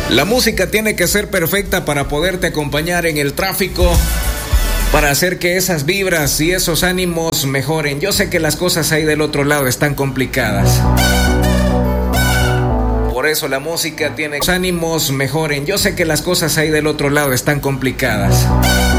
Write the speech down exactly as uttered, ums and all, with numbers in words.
La música tiene que ser perfecta para poderte acompañar en el tráfico, para hacer que esas vibras y esos ánimos mejoren. Yo sé que las cosas ahí del otro lado están complicadas. Por eso la música tiene que los ánimos mejoren. Yo sé que las cosas ahí del otro lado están complicadas.